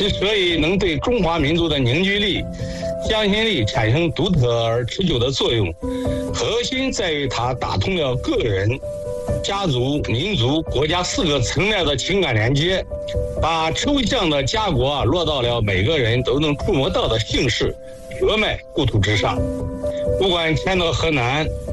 之所以能对中华民族的凝聚力、向心力产生独特而持久的作用，核心在于它打通了个人、家族、民族、国家4个层面的情感连接，把抽象的家国落到了每个人都能触摸到的姓氏、血脉、故土之上。不管迁到河南、